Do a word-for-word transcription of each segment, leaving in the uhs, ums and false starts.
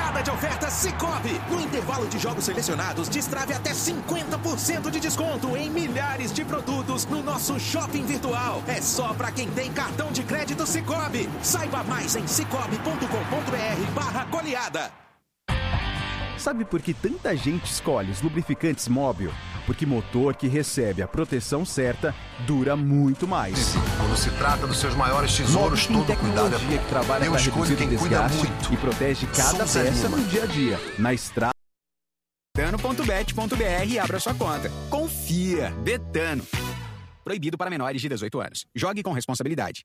Goliada de ofertas Sicoob. No intervalo de jogos selecionados, destrave até cinquenta por cento de desconto em milhares de produtos no nosso shopping virtual. É só para quem tem cartão de crédito Sicoob. Saiba mais em cicobi ponto com ponto br barra Goliada. Sabe por que tanta gente escolhe os lubrificantes Móbil? Porque motor que recebe a proteção certa dura muito mais. Quando se trata dos seus maiores tesouros, todo cuidado é que trabalha Eu para escolho reduzir o quem cuida desgaste muito. e protege cada Souza peça Lima. no dia a dia. Na estrada. betano ponto bet ponto br e abra sua conta. Confia. Betano. Proibido para menores de dezoito anos. Jogue com responsabilidade.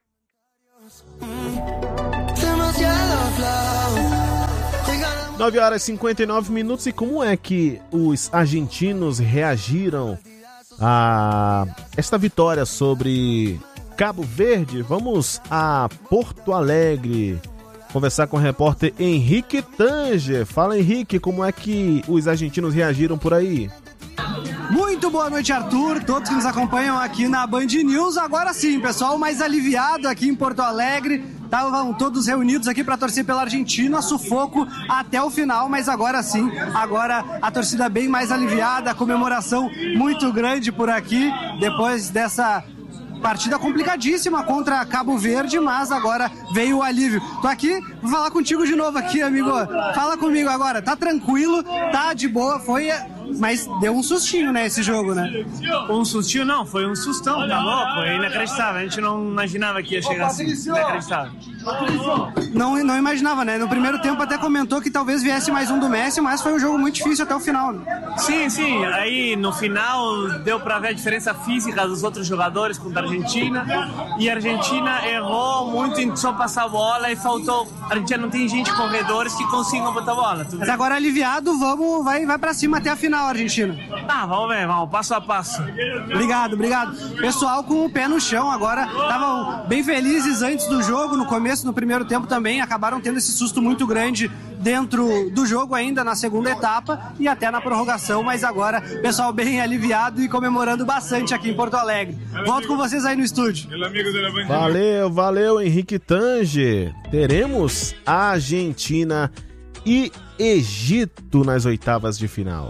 nove horas e cinquenta e nove minutos. E como é que os argentinos reagiram a esta vitória sobre Cabo Verde? Vamos a Porto Alegre conversar com o repórter Henrique Tanger. Fala, Henrique, como é que os argentinos reagiram por aí? Muito boa noite, Arthur, todos que nos acompanham aqui na Band News. Agora sim, pessoal mais aliviado aqui em Porto Alegre. Estavam todos reunidos aqui para torcer pela Argentina, sufoco até o final, mas agora sim, agora a torcida bem mais aliviada, a comemoração muito grande por aqui, depois dessa partida complicadíssima contra Cabo Verde, mas agora veio o alívio. Tô aqui, vou falar contigo de novo aqui, amigo. Fala comigo agora, tá tranquilo, tá de boa, foi... Mas deu um sustinho, né, esse jogo, né? Um sustinho não, foi um sustão, tá louco? É inacreditável, a gente não imaginava que ia chegar assim, inacreditável. Não, não imaginava, né? No primeiro tempo até comentou que talvez viesse mais um do Messi, mas foi um jogo muito difícil até o final. Né? Sim, sim, aí no final deu pra ver a diferença física dos outros jogadores contra a Argentina, e a Argentina errou muito em só passar a bola e faltou... A Argentina não tem gente, corredores que consigam botar a bola. Mas agora aliviado, vamos, vai, vai pra cima até a final, Argentina. Ah, vamos ver, vamos, passo a passo. Obrigado, obrigado. Pessoal com o pé no chão agora, estavam bem felizes antes do jogo, no começo, no primeiro tempo também, acabaram tendo esse susto muito grande dentro do jogo ainda na segunda etapa e até na prorrogação, mas agora pessoal bem aliviado e comemorando bastante aqui em Porto Alegre. Volto com vocês aí no estúdio. Valeu, valeu, Henrique Tanger. Teremos Argentina e Egito nas oitavas de final.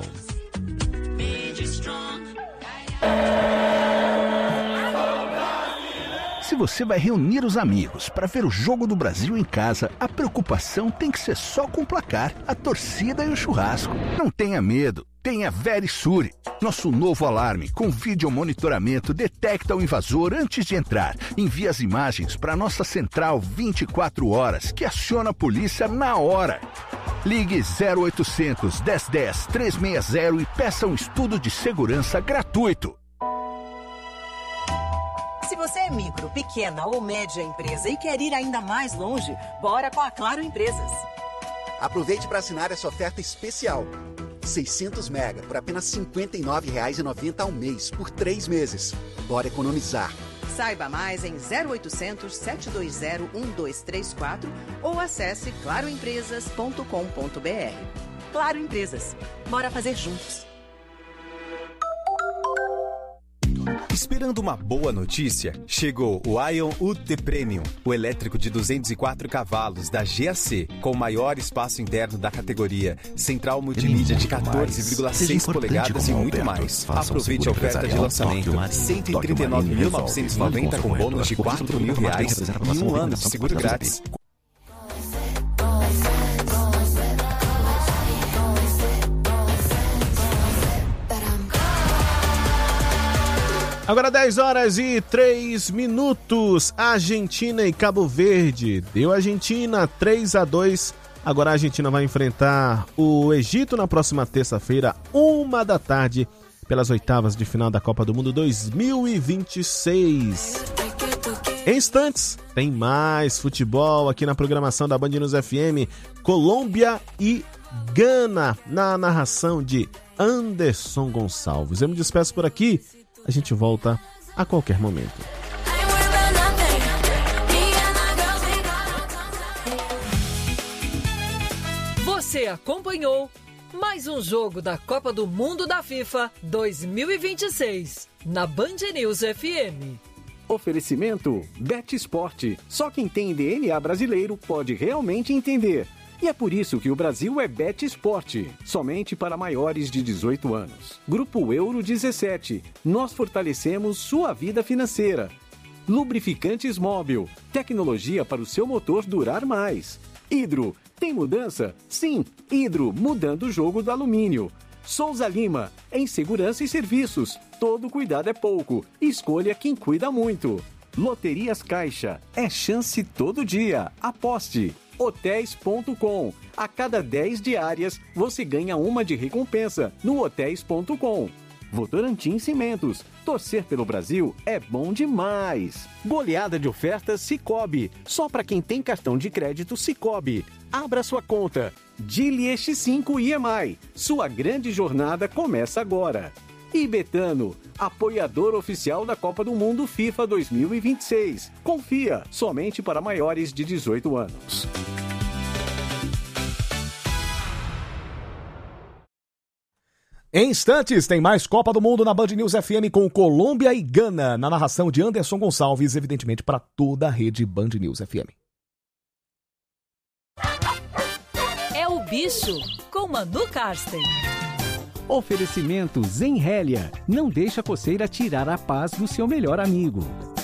Se você vai reunir os amigos para ver o Jogo do Brasil em casa, a preocupação tem que ser só com o placar, a torcida e o churrasco. Não tenha medo, tenha Verisure. Nosso novo alarme com vídeo monitoramento detecta o invasor antes de entrar. Envia as imagens para nossa central vinte e quatro horas, que aciona a polícia na hora. Ligue zero oitocentos, dez dez, trezentos e sessenta e peça um estudo de segurança gratuito. Se você é micro, pequena ou média empresa e quer ir ainda mais longe, bora com a Claro Empresas. Aproveite para assinar essa oferta especial. seiscentos mega por apenas cinquenta e nove reais e noventa centavos ao mês, por três meses. Bora economizar. Saiba mais em zero oitocentos, sete dois zero, um dois três quatro ou acesse claro empresas ponto com ponto br. Claro Empresas. Bora fazer juntos. Esperando uma boa notícia? Chegou o Ion U T Premium, o elétrico de duzentos e quatro cavalos da G A C, com o maior espaço interno da categoria, central multimídia de quatorze vírgula seis polegadas e muito mais. Aproveite a oferta de lançamento: cento e trinta e nove mil novecentos e noventa com bônus de quatro mil reais e um ano de seguro grátis. Agora dez horas e três minutos, Argentina e Cabo Verde. Deu Argentina três a dois. Agora a Argentina vai enfrentar o Egito na próxima terça-feira, uma da tarde, pelas oitavas de final da Copa do Mundo dois mil e vinte e seis. Em instantes, tem mais futebol aqui na programação da Band News F M. Colômbia e Gana, na narração de Anderson Gonçalves. Eu me despeço por aqui. A gente volta a qualquer momento. Você acompanhou mais um jogo da Copa do Mundo da FIFA dois mil e vinte e seis na Band News F M. Oferecimento Bet Sport. Só quem tem D N A brasileiro pode realmente entender. E é por isso que o Brasil é Bet Esporte, somente para maiores de dezoito anos. Grupo Euro dezessete, nós fortalecemos sua vida financeira. Lubrificantes Móbil, tecnologia para o seu motor durar mais. Hidro, tem mudança? Sim, Hidro, mudando o jogo do alumínio. Souza Lima, em segurança e serviços, todo cuidado é pouco, escolha quem cuida muito. Loterias Caixa, é chance todo dia, aposte. hotéis ponto com, a cada dez diárias você ganha uma de recompensa no hotéis ponto com. Votorantim Cimentos, torcer pelo Brasil é bom demais. Goleada de ofertas Sicoob, só para quem tem cartão de crédito Sicoob. Abra sua conta. Dili X cinco I M I, sua grande jornada começa agora. E Betano, apoiador oficial da Copa do Mundo FIFA dois mil e vinte e seis. Confia, somente para maiores de dezoito anos. Em instantes, tem mais Copa do Mundo na Band News F M com Colômbia e Gana, na narração de Anderson Gonçalves, evidentemente para toda a rede Band News F M. É o Bicho, com Manu Karsten. Oferecimento Zenrélia. Não deixa a coceira tirar a paz do seu melhor amigo.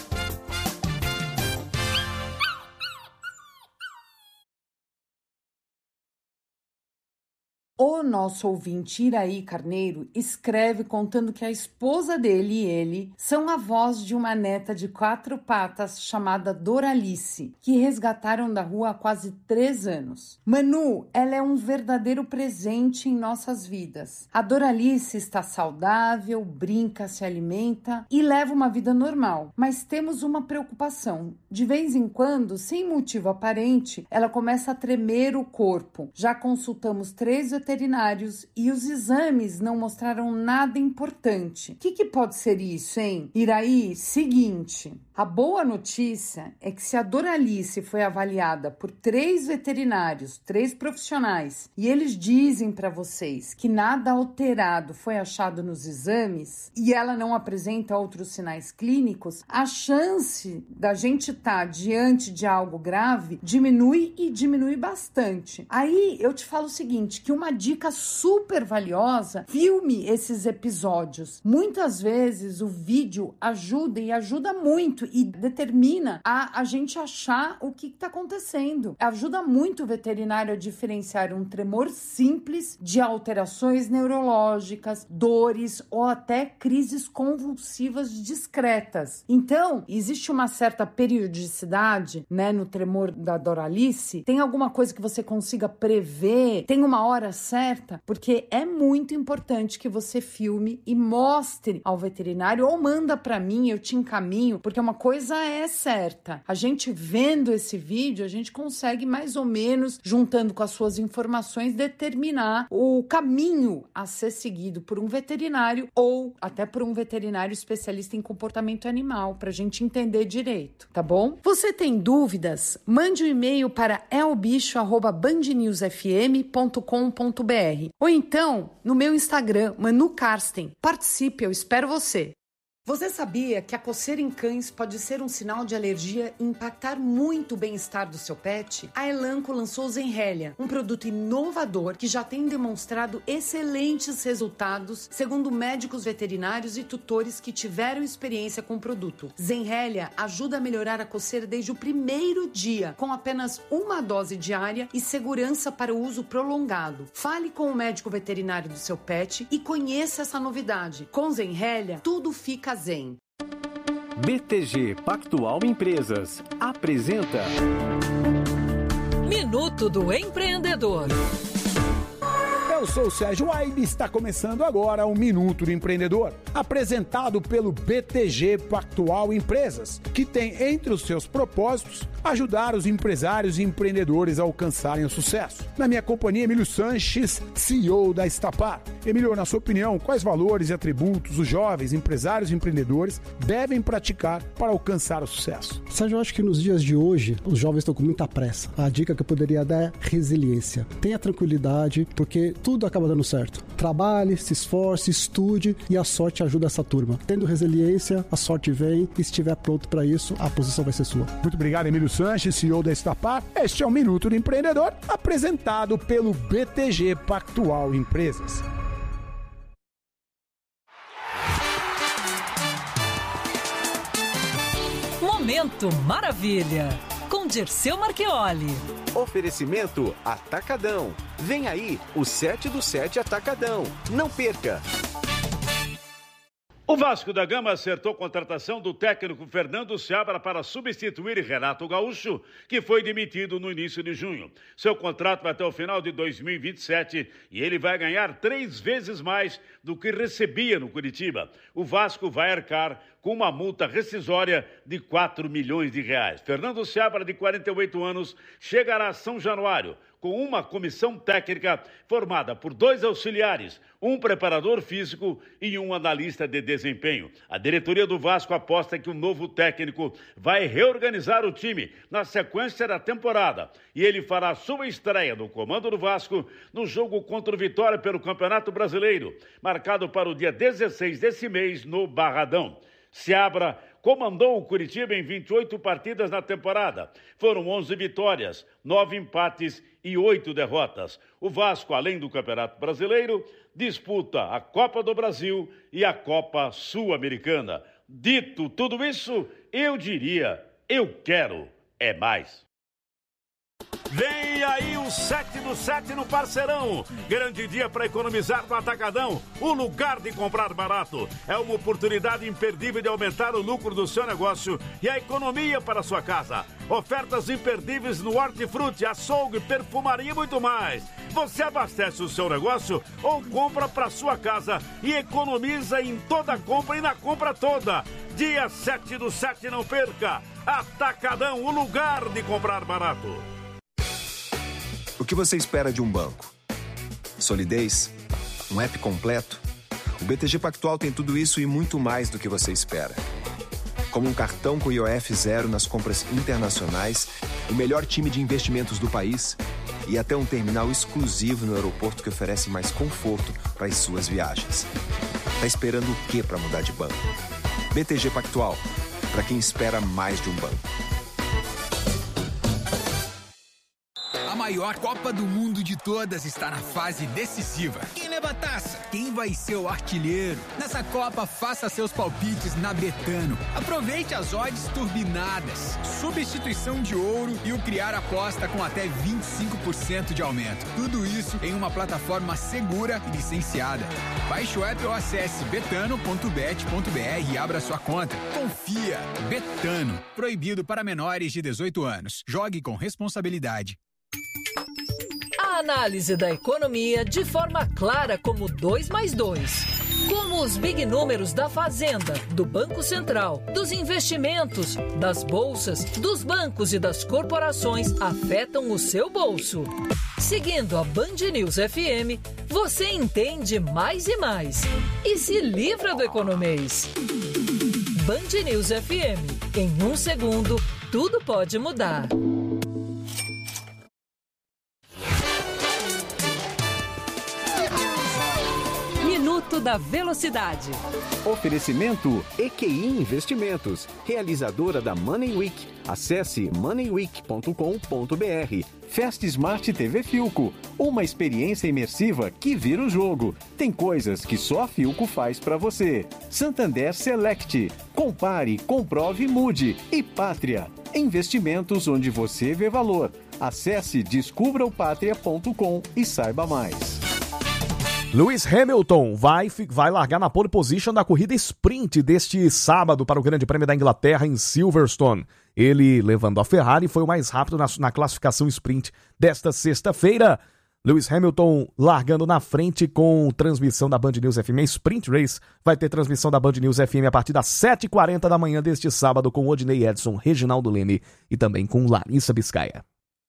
O nosso ouvinte Iraí Carneiro escreve contando que a esposa dele e ele são avós de uma neta de quatro patas chamada Doralice, que resgataram da rua há quase três anos. Manu, ela é um verdadeiro presente em nossas vidas. A Doralice está saudável, brinca, se alimenta e leva uma vida normal, mas temos uma preocupação. De vez em quando, sem motivo aparente, ela começa a tremer o corpo. Já consultamos três veterinários veterinários e os exames não mostraram nada importante. O que, que pode ser isso, hein? Iraí, seguinte, a boa notícia é que se a Doralice foi avaliada por três veterinários, três profissionais, e eles dizem para vocês que nada alterado foi achado nos exames e ela não apresenta outros sinais clínicos, a chance da gente estar diante de algo grave diminui e diminui bastante. Aí eu te falo o seguinte, que uma dica super valiosa, filme esses episódios. Muitas vezes o vídeo ajuda e ajuda muito e determina a, a gente achar o que está acontecendo. Ajuda muito o veterinário a diferenciar um tremor simples de alterações neurológicas, dores ou até crises convulsivas discretas. Então, existe uma certa periodicidade, né, no tremor da Doralice? Tem alguma coisa que você consiga prever? Tem uma hora certa? Porque é muito importante que você filme e mostre ao veterinário ou manda para mim, eu te encaminho, porque uma coisa é certa. A gente vendo esse vídeo, a gente consegue mais ou menos, juntando com as suas informações, determinar o caminho a ser seguido por um veterinário ou até por um veterinário especialista em comportamento animal, para a gente entender direito, tá bom? Você tem dúvidas? Mande um e-mail para elbicho arroba band news f m ponto com ponto b r ou então no meu Instagram, Manu Karsten. Participe, eu espero você. Você sabia que a coceira em cães pode ser um sinal de alergia e impactar muito o bem-estar do seu pet? A Elanco lançou o Zenrélia, um produto inovador que já tem demonstrado excelentes resultados, segundo médicos veterinários e tutores que tiveram experiência com o produto. Zenrélia ajuda a melhorar a coceira desde o primeiro dia, com apenas uma dose diária e segurança para o uso prolongado. Fale com o médico veterinário do seu pet e conheça essa novidade. Com Zenrélia, tudo fica zen. B T G Pactual Empresas apresenta Minuto do Empreendedor. Eu sou o Sérgio Aibe e está começando agora o Minuto do Empreendedor, apresentado pelo B T G Pactual Empresas, que tem entre os seus propósitos ajudar os empresários e empreendedores a alcançarem o sucesso. Na minha companhia, Emílio Sanches, C E O da Estapar. Emílio, na sua opinião, quais valores e atributos os jovens empresários e empreendedores devem praticar para alcançar o sucesso? Sérgio, eu acho que nos dias de hoje, os jovens estão com muita pressa. A dica que eu poderia dar é resiliência. Tenha tranquilidade, porque tudo acaba dando certo. Trabalhe, se esforce, estude e a sorte ajuda essa turma. Tendo resiliência, a sorte vem e se estiver pronto para isso, a posição vai ser sua. Muito obrigado, Emílio Sanches, C E O da Estapar. Este é o Minuto do Empreendedor, apresentado pelo B T G Pactual Empresas. Momento Maravilha, com Dirceu Marchioli. Oferecimento Atacadão. Vem aí o sete do sete Atacadão. Não perca! O Vasco da Gama acertou a contratação do técnico Fernando Seabra para substituir Renato Gaúcho, que foi demitido no início de junho. Seu contrato vai até o final de dois mil e vinte e sete e ele vai ganhar três vezes mais do que recebia no Curitiba. O Vasco vai arcar com uma multa rescisória de quatro milhões de reais. Fernando Seabra, de quarenta e oito anos, chegará a São Januário com uma comissão técnica formada por dois auxiliares, um preparador físico e um analista de desempenho. A diretoria do Vasco aposta que o novo técnico vai reorganizar o time na sequência da temporada e ele fará sua estreia no comando do Vasco no jogo contra o Vitória pelo Campeonato Brasileiro, marcado para o dia dezesseis desse mês no Barradão. Seabra comandou o Curitiba em vinte e oito partidas na temporada. Foram onze vitórias, nove empates e oito derrotas. O Vasco, além do Campeonato Brasileiro, disputa a Copa do Brasil e a Copa Sul-Americana. Dito tudo isso, eu diria, eu quero é mais. Vem aí o sete do sete no Parceirão. Grande dia para economizar no Atacadão. O lugar de comprar barato. É uma oportunidade imperdível de aumentar o lucro do seu negócio e a economia para a sua casa. Ofertas imperdíveis no hortifruti, açougue, perfumaria e muito mais. Você abastece o seu negócio ou compra para sua casa e economiza em toda compra e na compra toda. Dia sete do sete, não perca. Atacadão, o lugar de comprar barato. O que você espera de um banco? Solidez? Um app completo? O B T G Pactual tem tudo isso e muito mais do que você espera. Como um cartão com I O F zero nas compras internacionais, o melhor time de investimentos do país e até um terminal exclusivo no aeroporto que oferece mais conforto para as suas viagens. Tá esperando o quê para mudar de banco? B T G Pactual, para quem espera mais de um banco. A maior Copa do Mundo de todas está na fase decisiva. Quem leva a taça? Quem vai ser o artilheiro? Nessa Copa, faça seus palpites na Betano. Aproveite as odds turbinadas, substituição de ouro e o criar aposta com até vinte e cinco por cento de aumento. Tudo isso em uma plataforma segura e licenciada. Baixe o app ou acesse betano ponto bet ponto br e abra sua conta. Confia. Betano. Proibido para menores de dezoito anos. Jogue com responsabilidade. A análise da economia de forma clara como dois mais dois. Como os big números da Fazenda, do Banco Central, dos investimentos, das bolsas, dos bancos e das corporações afetam o seu bolso. Seguindo a Band News F M, você entende mais e mais. E se livra do economês. Band News F M. Em um segundo, tudo pode mudar. Minuto da Velocidade. Oferecimento E Q I Investimentos, realizadora da Money Week. Acesse money week ponto com ponto br. Fast Smart T V Filco, uma experiência imersiva que vira o jogo. Tem coisas que só a Filco faz para você. Santander Select, compare, comprove e mude. E Pátria, investimentos onde você vê valor. Acesse descubra o pátria ponto com e saiba mais. Lewis Hamilton vai, vai largar na pole position da corrida sprint deste sábado para o Grande Prêmio da Inglaterra em Silverstone. Ele, levando a Ferrari, foi o mais rápido na, na classificação sprint desta sexta-feira. Lewis Hamilton largando na frente com transmissão da Band News F M. A Sprint Race vai ter transmissão da Band News F M a partir das sete e quarenta da manhã deste sábado com Odinei Edson, Reginaldo Leme e também com Larissa Biscaia.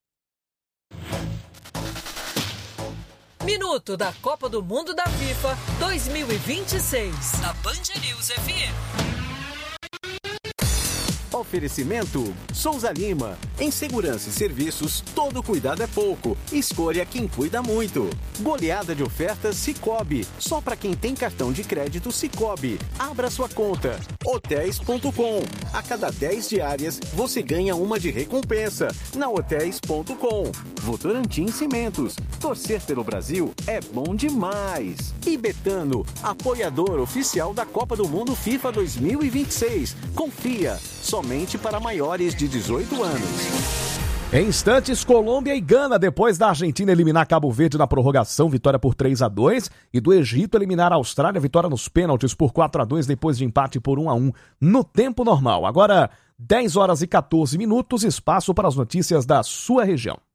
Minuto da Copa do Mundo da FIFA dois mil e vinte e seis, na Band News F M. Oferecimento Souza Lima. Em segurança e serviços, todo cuidado é pouco. Escolha quem cuida muito. Goleada de ofertas Cicobi. Só para quem tem cartão de crédito Cicobi. Abra sua conta. Hotéis ponto com. A cada dez diárias, você ganha uma de recompensa. Na Hotéis ponto com. Votorantim Cimentos. Torcer pelo Brasil é bom demais. E Betano, apoiador oficial da Copa do Mundo FIFA dois mil e vinte e seis. Confia. Somente para maiores de dezoito anos. Em instantes, Colômbia e Gana, depois da Argentina eliminar Cabo Verde na prorrogação, vitória por três a dois, e do Egito eliminar a Austrália, vitória nos pênaltis por quatro a dois, depois de empate por um a um no tempo normal. Agora, dez horas e quatorze minutos, espaço para as notícias da sua região.